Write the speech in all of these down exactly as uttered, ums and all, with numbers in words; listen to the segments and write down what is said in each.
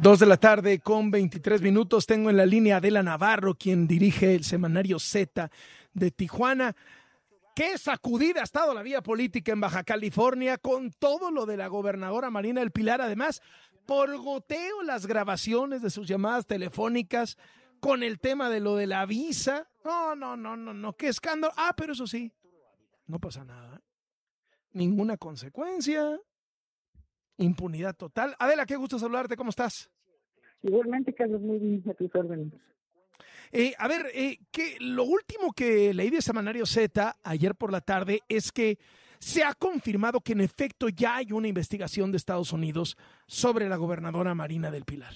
Dos de la tarde con veintitrés minutos. Tengo en la línea a Adela Navarro, quien dirige el semanario Z de Tijuana. Qué sacudida ha estado la vía política en Baja California con todo lo de la gobernadora Marina del Pilar. Además, por goteo las grabaciones de sus llamadas telefónicas con el tema de lo de la visa. No, no, no, no, no, qué escándalo. Ah, pero eso sí, no pasa nada. Ninguna consecuencia. Impunidad total. Adela, qué gusto saludarte, ¿cómo estás? Igualmente, Carlos, muy bien, a tus órdenes. Eh, a ver, eh, que lo último que leí de Semanario Z ayer por la tarde es que se ha confirmado que en efecto ya hay una investigación de Estados Unidos sobre la gobernadora Marina del Pilar.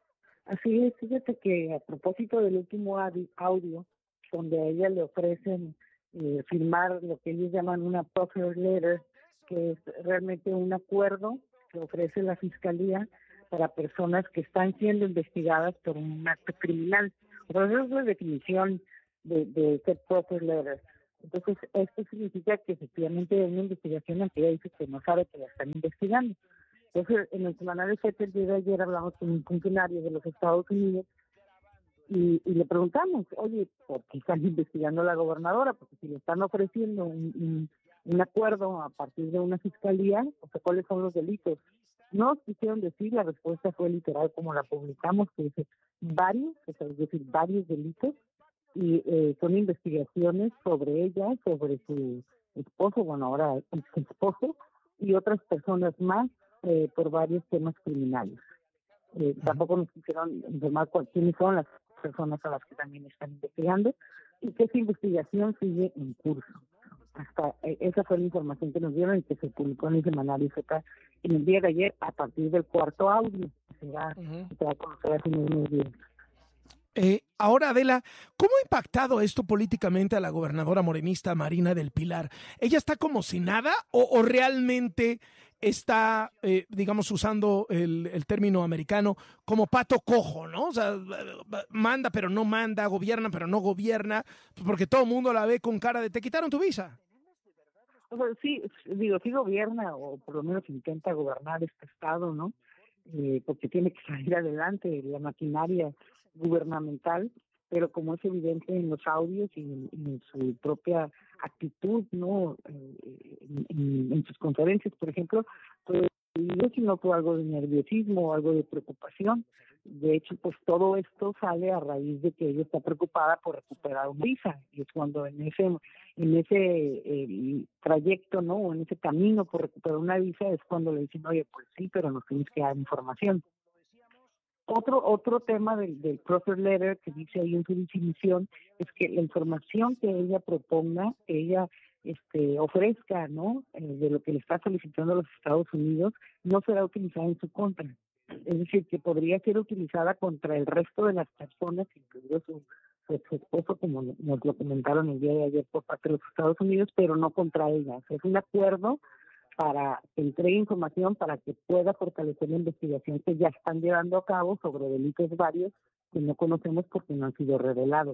Así es, fíjate que a propósito del último audio, donde a ella le ofrecen eh, firmar lo que ellos llaman una proffer letter, que es realmente un acuerdo que ofrece la Fiscalía para personas que están siendo investigadas por un acto criminal. Entonces, esa es la definición de, de este proffer letter. Entonces, esto significa que efectivamente hay una investigación en que ella dice que no sabe que la están investigando. Entonces, en el semanario Z el día de ayer hablamos con un funcionario de los Estados Unidos y, y le preguntamos, oye, ¿por qué están investigando a la gobernadora? Porque si le están ofreciendo un, un, un acuerdo a partir de una fiscalía, o sea, ¿cuáles son los delitos? No quisieron decir, la respuesta fue literal como la publicamos, que dice varios, o sea, es decir, varios delitos, y eh, son investigaciones sobre ella, sobre su esposo, bueno, ahora su esposo, y otras personas más eh, por varios temas criminales. Eh, uh-huh. Tampoco nos quisieron informar quiénes son las personas a las que también están investigando, y que esa investigación sigue en curso. Hasta eh, esa fue la información que nos dieron y que se publicó en el semanario Z en el día de ayer a partir del cuarto audio que se va, uh-huh. se va a conocer hace unos días. Eh, ahora, Adela, ¿cómo ha impactado esto políticamente a la gobernadora morenista Marina del Pilar? ¿Ella está como si nada o, o realmente está, eh, digamos, usando el, el término americano, como pato cojo, ¿no? O sea, manda pero no manda, gobierna pero no gobierna, porque todo el mundo la ve con cara de te quitaron tu visa. O sea, sí, digo, sí gobierna, o por lo menos intenta gobernar este estado, ¿no? Eh, porque tiene que salir adelante la maquinaria gubernamental, pero como es evidente en los audios y en, en su propia actitud, ¿no? Eh, en, en, en sus conferencias, por ejemplo, pues yo sí noto algo de nerviosismo, algo de preocupación. De hecho, pues todo esto sale a raíz de que ella está preocupada por recuperar un visa, y es cuando en ese en ese eh, trayecto, ¿no? O en ese camino por recuperar una visa es cuando le dicen, oye, pues sí, pero nos tienes que dar información. Otro otro tema del, del proffer letter que dice ahí en su definición es que la información que ella proponga, que ella este, ofrezca, ¿no? Eh, de lo que le está solicitando a los Estados Unidos, no será utilizada en su contra. Es decir, que podría ser utilizada contra el resto de las personas, incluido su, su, su esposo, como nos lo comentaron el día de ayer por parte de los Estados Unidos, pero no contra ella. O sea, es un acuerdo para que entregue información para que pueda fortalecer la investigación que ya están llevando a cabo sobre delitos varios que no conocemos porque no han sido revelados.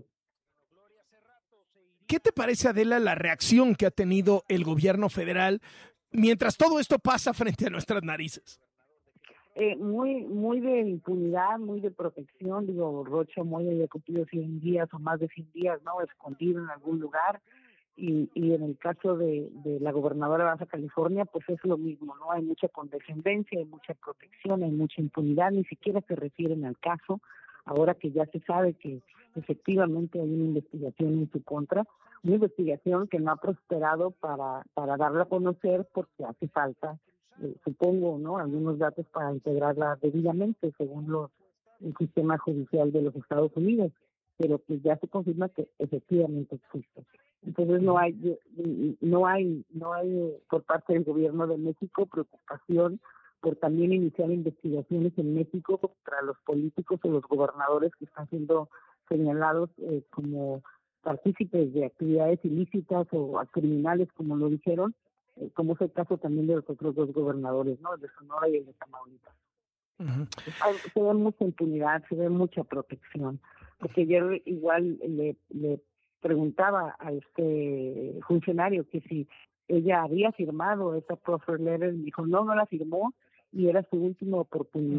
¿Qué te parece, Adela, la reacción que ha tenido el gobierno federal mientras todo esto pasa frente a nuestras narices? Eh, muy muy de impunidad, muy de protección. Digo, Rocha Moya había cumplido cien días o más de cien días, ¿no? Escondido en algún lugar. Y, y en el caso de, de la gobernadora de Baja California, pues es lo mismo, ¿no? Hay mucha condescendencia, hay mucha protección, hay mucha impunidad, ni siquiera se refieren al caso, ahora que ya se sabe que efectivamente hay una investigación en su contra, una investigación que no ha prosperado para, para darla a conocer porque hace falta, eh, supongo, ¿no? Algunos datos para integrarla debidamente según los, el sistema judicial de los Estados Unidos, pero que ya se confirma que efectivamente existe. Entonces no hay no hay no hay por parte del gobierno de México preocupación por también iniciar investigaciones en México contra los políticos o los gobernadores que están siendo señalados eh, como partícipes de actividades ilícitas o criminales, como lo dijeron, eh, como es el caso también de los otros dos gobernadores, ¿no? El de Sonora y el de Tamaulipas. Uh-huh. Se ve mucha impunidad, se ve mucha protección, porque ayer igual le, le preguntaba a este funcionario que si ella había firmado esa proffer letter, y dijo no, no la firmó y era su última oportunidad uh-huh.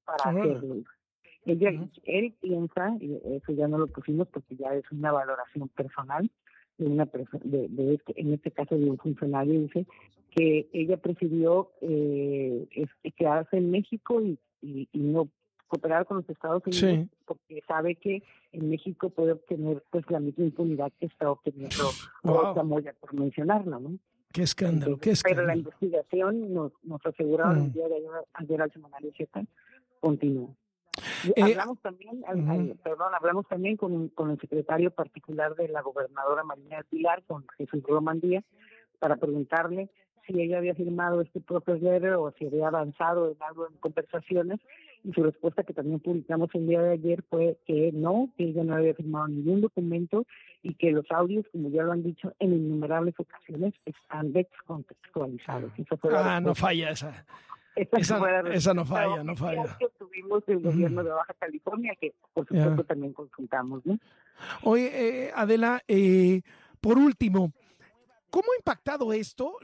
para uh-huh. hacerlo. Ella, uh-huh. Él piensa, y eso ya no lo pusimos porque ya es una valoración personal de una persona, de, de este, en este caso de un funcionario, dice que ella prefirió eh, este, quedarse en México y, y, y no cooperar con los Estados Unidos, sí, porque sabe que en México puede obtener pues la misma impunidad que está obteniendo Rosa wow. Moya, por mencionarlo, ¿no? Qué escándalo, Entonces, qué escándalo. Pero la investigación nos, nos aseguraron mm. el día de ayer, ayer al semanario Z, continúa. Eh, hablamos también, uh -huh. al, perdón, hablamos también con, con el secretario particular de la gobernadora Marina del Pilar, con Jesús Román Díaz, para preguntarle si ella había firmado este propio letter o si había avanzado en algo en conversaciones, y su respuesta, que también publicamos el día de ayer, fue que no, que ella no había firmado ningún documento y que los audios, como ya lo han dicho en innumerables ocasiones, están descontextualizados. Eso fue ah, no falla esa. Esa, esa, esa no falla, no falla. Que tuvimos del gobierno mm. de Baja California, que por supuesto yeah. también consultamos, ¿no? Oye, eh, Adela, eh, por último, ¿cómo ha impactado esto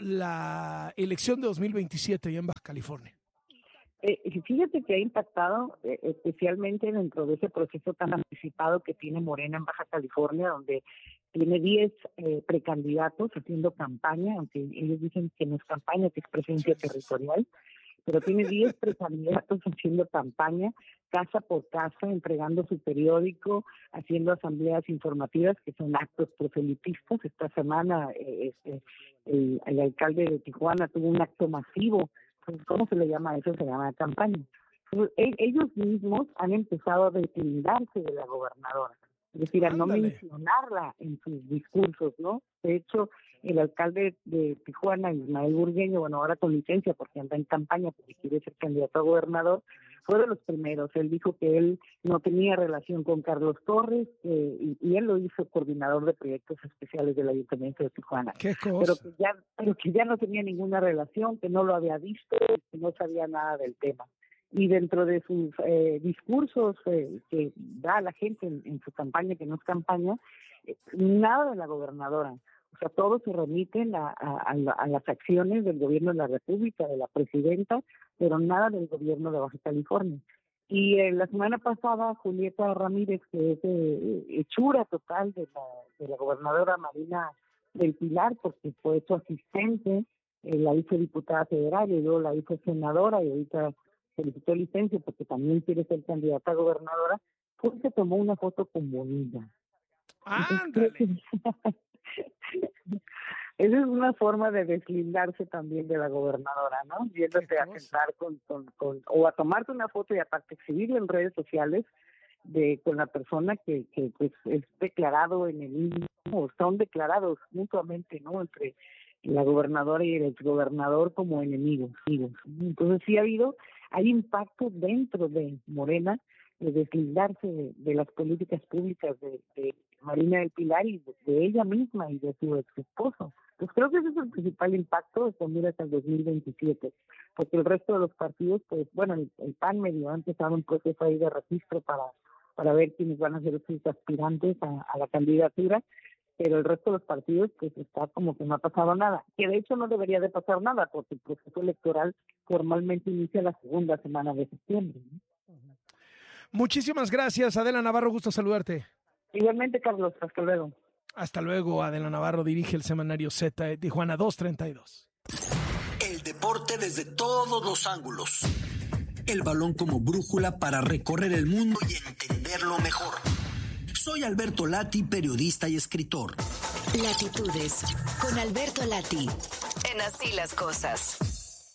la elección de dos mil veintisiete allá en Baja California? Eh, fíjate que ha impactado eh, especialmente dentro de ese proceso tan anticipado que tiene Morena en Baja California, donde tiene diez eh, precandidatos haciendo campaña, aunque ellos dicen que no es campaña, que es presencia territorial, pero tiene diez precandidatos haciendo campaña, casa por casa, entregando su periódico, haciendo asambleas informativas, que son actos proselitistas. Esta semana eh, este, el, el alcalde de Tijuana tuvo un acto masivo. ¿Cómo se le llama eso? Se llama campaña. Ellos mismos han empezado a deslindarse de la gobernadora, es decir, a no Ándale. mencionarla en sus discursos, ¿no? De hecho, el alcalde de Tijuana, Ismael Burgueño, bueno, ahora con licencia porque anda en campaña porque quiere ser candidato a gobernador, fue de los primeros. Él dijo que él no tenía relación con Carlos Torres eh, y, y él lo hizo coordinador de proyectos especiales del Ayuntamiento de Tijuana. ¿Qué cosa? Pero que ya, pero que ya no tenía ninguna relación, que no lo había visto, que no sabía nada del tema. Y dentro de sus eh, discursos eh, que da a la gente en, en su campaña, que no es campaña, eh, nada de la gobernadora. O sea, todos se remiten a, a, a, la, a las acciones del gobierno de la República, de la presidenta, pero nada del gobierno de Baja California. Y eh, la semana pasada, Julieta Ramírez, que es eh, hechura total de la, de la gobernadora Marina del Pilar, porque fue su asistente, eh, la hizo diputada federal y luego la hizo senadora y ahorita solicitó licencia porque también quiere ser candidata a gobernadora, pues se tomó una foto con Bonilla. ¡Ándale! Esa es una forma de deslindarse también de la gobernadora, ¿no? Yéndote a sentar con, con, con, o a tomarte una foto y aparte exhibirla en redes sociales de con la persona que, que pues es declarado en el mismo, o son declarados mutuamente, ¿no? Entre la gobernadora y el exgobernador como enemigos, amigos. Entonces sí ha habido, hay impacto dentro de Morena de deslindarse de, de las políticas públicas de, de Marina del Pilar y de, de ella misma y de su ex esposo. Pues creo que ese es el principal impacto de cuando hasta el dos mil veintisiete, porque el resto de los partidos, pues bueno, el, el P A N medio ha empezado un proceso ahí de registro para, para ver quiénes van a ser sus aspirantes a, a la candidatura, pero el resto de los partidos pues está como que no ha pasado nada, que de hecho no debería de pasar nada, porque el proceso electoral formalmente inicia la segunda semana de septiembre, ¿no? Muchísimas gracias, Adela Navarro, gusto saludarte. Igualmente, Carlos, hasta luego. Hasta luego, Adela Navarro dirige el semanario Z de Tijuana doscientos treinta y dos. El deporte desde todos los ángulos. El balón como brújula para recorrer el mundo y entenderlo mejor. Soy Alberto Lati, periodista y escritor. Latitudes, con Alberto Lati, en Así las Cosas.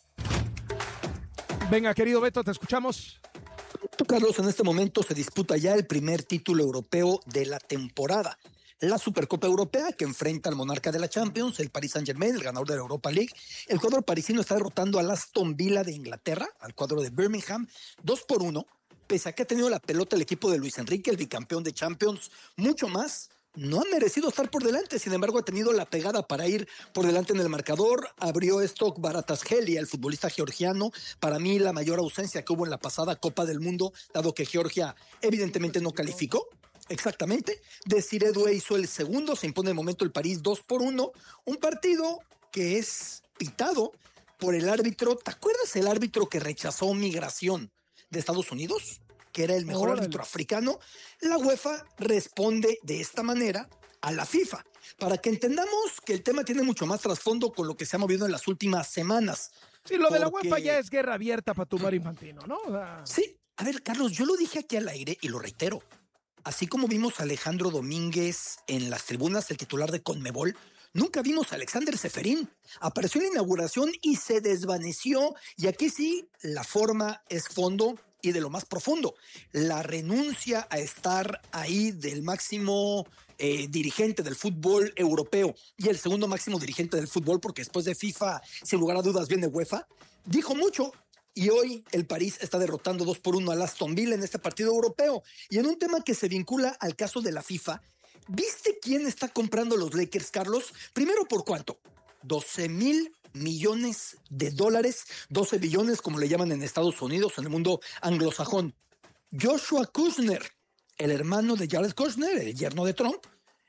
Venga, querido Beto, te escuchamos. Carlos, en este momento se disputa ya el primer título europeo de la temporada. La Supercopa Europea, que enfrenta al monarca de la Champions, el Paris Saint-Germain, el ganador de la Europa League. El cuadro parisino está derrotando al Aston Villa de Inglaterra, al cuadro de Birmingham, dos por uno. Pese a que ha tenido la pelota el equipo de Luis Enrique, el bicampeón de Champions, mucho más, no ha merecido estar por delante. Sin embargo, ha tenido la pegada para ir por delante en el marcador. Abrió Stock Baratasgeli, el futbolista georgiano. Para mí, la mayor ausencia que hubo en la pasada Copa del Mundo, dado que Georgia evidentemente no calificó. Exactamente. Desiree Doué hizo el segundo. Se impone de momento el París dos por uno. Un partido que es pitado por el árbitro. ¿Te acuerdas el árbitro que rechazó migración de Estados Unidos, que era el mejor Órale. árbitro africano, la UEFA responde de esta manera a la FIFA, para que entendamos que el tema tiene mucho más trasfondo con lo que se ha movido en las últimas semanas. Sí, lo de la Porque- UEFA ya es guerra abierta para tumbar Infantino, ¿no? O sea, Sí, a ver, Carlos, yo lo dije aquí al aire y lo reitero. Así como vimos a Alejandro Domínguez en las tribunas, el titular de Conmebol, nunca vimos a Alexander Seferín. Apareció en la inauguración y se desvaneció. Y aquí sí, la forma es fondo y de lo más profundo. La renuncia a estar ahí del máximo eh, dirigente del fútbol europeo y el segundo máximo dirigente del fútbol, porque después de FIFA, sin lugar a dudas, viene UEFA, dijo mucho. Y hoy el París está derrotando dos por uno al Aston Villa en este partido europeo. Y en un tema que se vincula al caso de la FIFA, ¿viste quién está comprando los Lakers, Carlos? Primero, ¿por cuánto? doce mil millones de dólares, doce billones, como le llaman en Estados Unidos, en el mundo anglosajón. Joshua Kushner, el hermano de Jared Kushner, el yerno de Trump,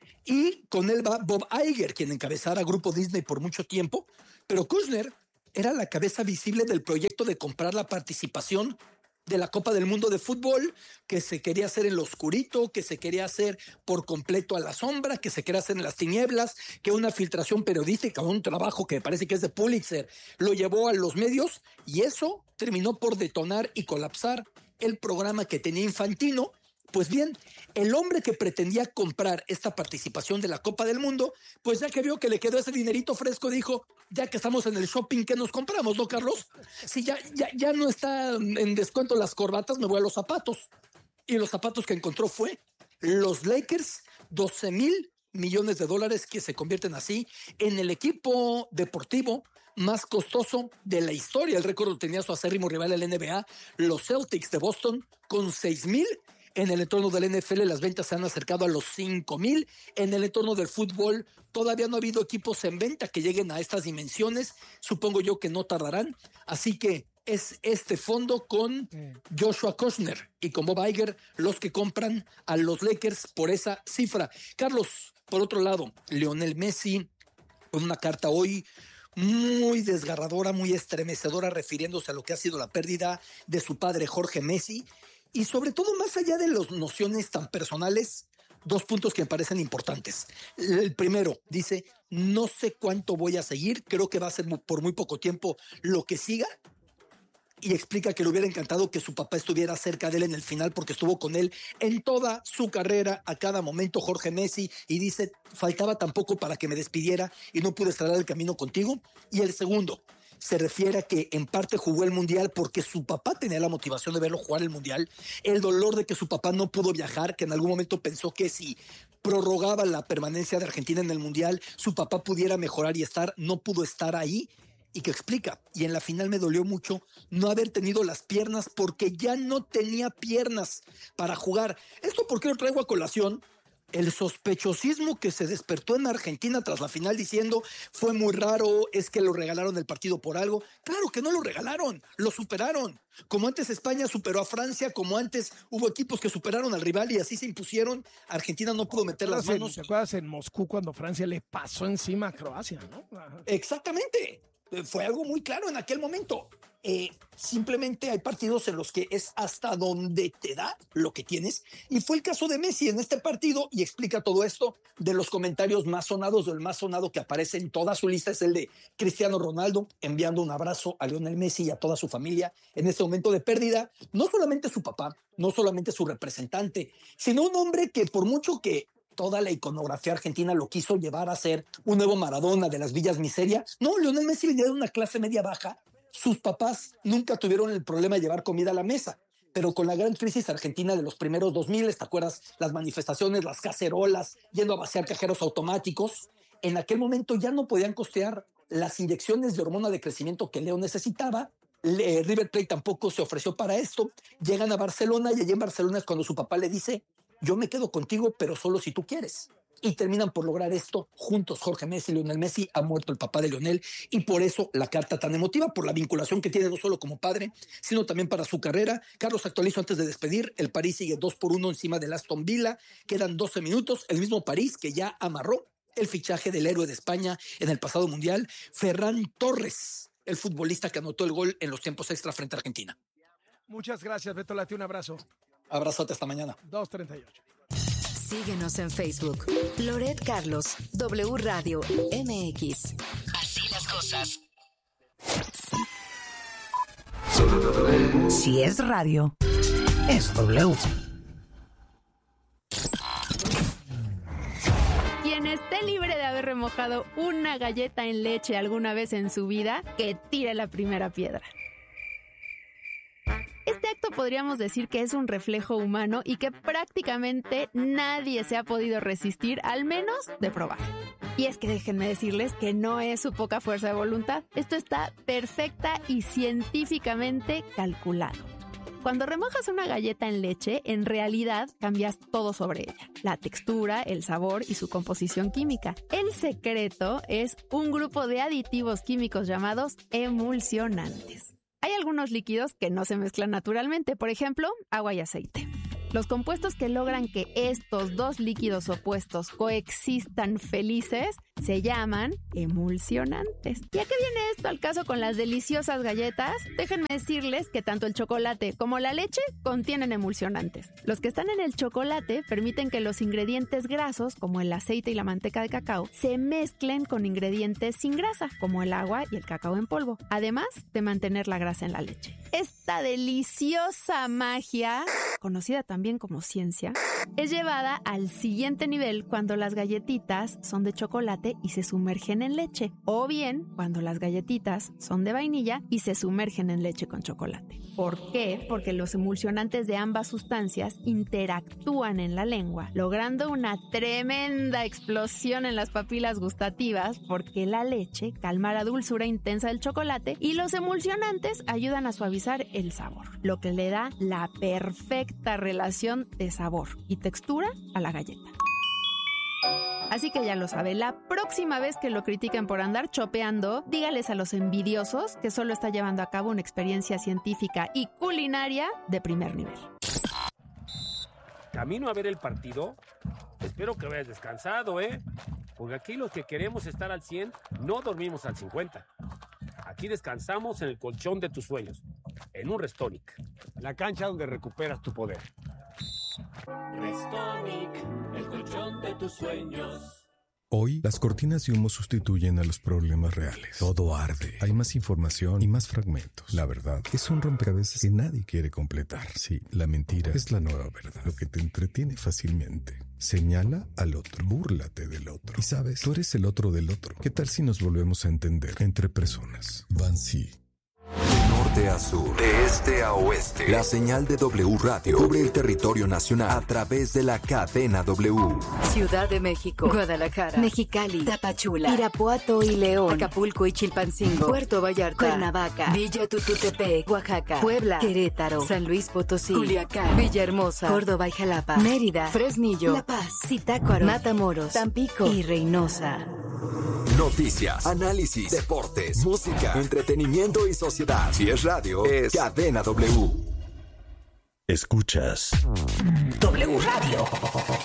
y con él va Bob Iger, quien encabezara Grupo Disney por mucho tiempo, pero Kushner era la cabeza visible del proyecto de comprar la participación de la Copa del Mundo de Fútbol, que se quería hacer en lo oscurito, que se quería hacer por completo a la sombra, que se quería hacer en las tinieblas, que una filtración periodística, un trabajo que parece que es de Pulitzer, lo llevó a los medios y eso terminó por detonar y colapsar el programa que tenía Infantino. Pues bien, el hombre que pretendía comprar esta participación de la Copa del Mundo, pues ya que vio que le quedó ese dinerito fresco, dijo, ya que estamos en el shopping, ¿qué nos compramos, no, Carlos? Si ya, ya, ya no está en descuento las corbatas, me voy a los zapatos. Y los zapatos que encontró fue los Lakers, doce mil millones de dólares, que se convierten así en el equipo deportivo más costoso de la historia. El récord lo tenía su acérrimo rival, el N B A, los Celtics de Boston, con seis mil. En el entorno del N F L las ventas se han acercado a los cinco mil. En el entorno del fútbol todavía no ha habido equipos en venta que lleguen a estas dimensiones. Supongo yo que no tardarán. Así que es este fondo con Joshua Kushner y con Bob Iger los que compran a los Lakers por esa cifra. Carlos, por otro lado, Lionel Messi con una carta hoy muy desgarradora, muy estremecedora, refiriéndose a lo que ha sido la pérdida de su padre Jorge Messi. Y sobre todo, más allá de las nociones tan personales, dos puntos que me parecen importantes. El primero, dice, no sé cuánto voy a seguir, creo que va a ser por muy poco tiempo lo que siga. Y explica que le hubiera encantado que su papá estuviera cerca de él en el final porque estuvo con él en toda su carrera, a cada momento, Jorge Messi. Y dice, faltaba tan poco para que me despidiera y no pude estar el camino contigo. Y el segundo, se refiere a que en parte jugó el Mundial porque su papá tenía la motivación de verlo jugar el Mundial, el dolor de que su papá no pudo viajar, que en algún momento pensó que si prorrogaba la permanencia de Argentina en el Mundial, su papá pudiera mejorar y estar, no pudo estar ahí, y que explica, y en la final me dolió mucho no haber tenido las piernas porque ya no tenía piernas para jugar. Esto porque lo traigo a colación. El sospechosismo que se despertó en Argentina tras la final diciendo fue muy raro, es que lo regalaron el partido por algo. Claro que no lo regalaron, lo superaron. Como antes España superó a Francia, como antes hubo equipos que superaron al rival y así se impusieron, Argentina no pudo meter las manos. ¿Te acuerdas en Moscú cuando Francia le pasó encima a Croacia, no? Exactamente. Fue algo muy claro en aquel momento. Eh, simplemente hay partidos en los que es hasta donde te da lo que tienes. Y fue el caso de Messi en este partido y explica todo esto. De los comentarios más sonados, o el más sonado que aparece en toda su lista es el de Cristiano Ronaldo enviando un abrazo a Lionel Messi y a toda su familia en este momento de pérdida. No solamente su papá, no solamente su representante, sino un hombre que por mucho que toda la iconografía argentina lo quiso llevar a ser un nuevo Maradona de las villas miseria. No, Lionel Messi venía de una clase media baja. Sus papás nunca tuvieron el problema de llevar comida a la mesa, pero con la gran crisis argentina de los primeros dos mil, ¿te acuerdas? Las manifestaciones, las cacerolas, yendo a vaciar cajeros automáticos. En aquel momento ya no podían costear las inyecciones de hormona de crecimiento que Leo necesitaba. Le, River Plate tampoco se ofreció para esto. Llegan a Barcelona y allí en Barcelona es cuando su papá le dice: yo me quedo contigo, pero solo si tú quieres. Y terminan por lograr esto juntos. Jorge Messi y Lionel Messi. Ha muerto el papá de Lionel y por eso la carta tan emotiva, por la vinculación que tiene no solo como padre, sino también para su carrera. Carlos, actualizo antes de despedir. El París sigue dos por uno encima del Aston Villa. Quedan doce minutos. El mismo París que ya amarró el fichaje del héroe de España en el pasado Mundial, Ferran Torres, el futbolista que anotó el gol en los tiempos extra frente a Argentina. Muchas gracias, Beto Lati, un abrazo. Abrazote hasta mañana. dos treinta y ocho. Síguenos en Facebook. Loret Carlos, W Radio M X. Así las cosas. Si es radio, es W. Quien esté libre de haber remojado una galleta en leche alguna vez en su vida, que tire la primera piedra. Este acto podríamos decir que es un reflejo humano y que prácticamente nadie se ha podido resistir, al menos de probar. Y es que déjenme decirles que no es su poca fuerza de voluntad. Esto está perfecta y científicamente calculado. Cuando remojas una galleta en leche, en realidad cambias todo sobre ella. La textura, el sabor y su composición química. El secreto es un grupo de aditivos químicos llamados emulsionantes. Hay algunos líquidos que no se mezclan naturalmente, por ejemplo, agua y aceite. Los compuestos que logran que estos dos líquidos opuestos coexistan felices se llaman emulsionantes. ¿Y a qué viene esto al caso con las deliciosas galletas? Déjenme decirles que tanto el chocolate como la leche contienen emulsionantes. Los que están en el chocolate permiten que los ingredientes grasos, como el aceite y la manteca de cacao, se mezclen con ingredientes sin grasa, como el agua y el cacao en polvo, además de mantener la grasa en la leche. Esta deliciosa magia, conocida también como ciencia, es llevada al siguiente nivel cuando las galletitas son de chocolate y se sumergen en leche, o bien cuando las galletitas son de vainilla y se sumergen en leche con chocolate. ¿Por qué? Porque los emulsionantes de ambas sustancias interactúan en la lengua, logrando una tremenda explosión en las papilas gustativas, porque la leche calma la dulzura intensa del chocolate y los emulsionantes ayudan a suavizar el sabor, lo que le da la perfecta relación de sabor y textura a la galleta. Así que ya lo sabe, la próxima vez que lo critiquen por andar chopeando, dígales a los envidiosos que solo está llevando a cabo una experiencia científica y culinaria de primer nivel. Camino a ver el partido. Espero que vayas descansado, ¿eh? Porque aquí los que queremos estar al cien no dormimos al cincuenta. Aquí descansamos en el colchón de tus sueños, en un Restonic, la cancha donde recuperas tu poder. Restonic, el colchón de tus sueños. Hoy, las cortinas de humo sustituyen a los problemas reales. Todo arde. Hay más información y más fragmentos. La verdad es un rompecabezas que nadie quiere completar. Sí, la mentira es la nueva verdad. Lo que te entretiene fácilmente. Señala al otro. Búrlate del otro. Y sabes, tú eres el otro del otro. ¿Qué tal si nos volvemos a entender entre personas? Bansi. De norte a sur, de este a oeste, la señal de W Radio cubre el territorio nacional a través de la cadena W. Ciudad de México, Guadalajara, Mexicali, Tapachula, Irapuato y León, Acapulco y Chilpancingo, Puerto Vallarta, Cuernavaca, Villa Tututepec, Oaxaca, Puebla, Querétaro, San Luis Potosí, Culiacán, Villahermosa, Córdoba y Jalapa, Mérida, Fresnillo, La Paz, Zitácuaro, Matamoros, Tampico y Reynosa. Noticias, análisis, deportes, música, entretenimiento y sociedad. Si es radio, es Cadena W. Escuchas W Radio.